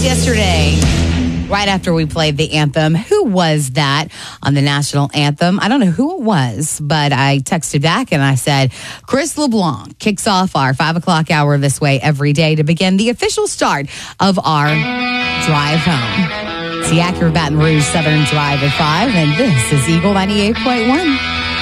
asked yesterday, right after we played the anthem, who was that on the national anthem? I don't know who it was, but I texted back and I said, Chris LeBlanc kicks off our 5 o'clock hour this way every day to begin the official start of our drive home. It's the Acura Baton Rouge Southern Drive at 5, and this is Eagle 98.1.